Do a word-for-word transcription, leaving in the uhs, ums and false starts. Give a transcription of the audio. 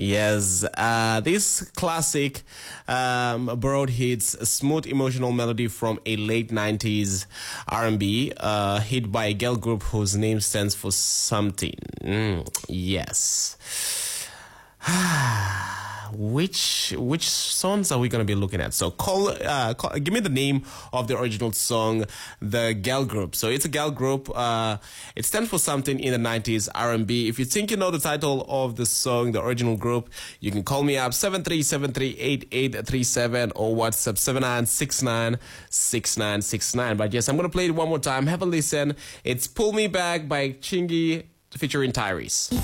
Yes, uh, this classic um, borrowed hits a smooth emotional melody from a late nineties R and B uh, hit by a girl group whose name stands for something. Mm, yes. Which which songs are we going to be looking at? So call, uh, call, give me the name of the original song, the girl group. So it's a girl group. Uh, it stands for something in the nineties R and B. If you think you know the title of the song, the original group, you can call me up seven three seven three eight eight three seven or WhatsApp seven nine six nine six nine six nine. But yes, I'm going to play it one more time. Have a listen. It's Pull Me Back by Chingy featuring Tyrese.